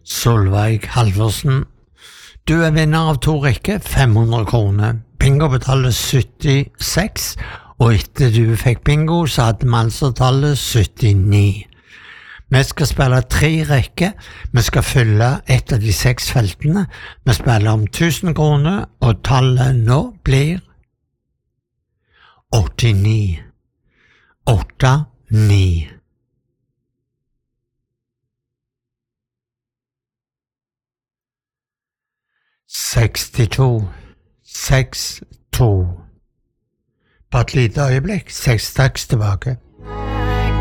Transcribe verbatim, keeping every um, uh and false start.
Solveig Halvorsen. Du er vinner av to rekker, fem hundre kroner. Bingo betaler syttiseks, og etter du fikk bingo, så hadde vi altså tallet syttini. Vi skal spille tre rekker, vi skal fylle et av de seks feltene, vi spiller om tusen kroner, og tallet nå blir åttini. åtte ni. sekstito, seks to. Bare et lite øyeblikk, seks straks tilbake.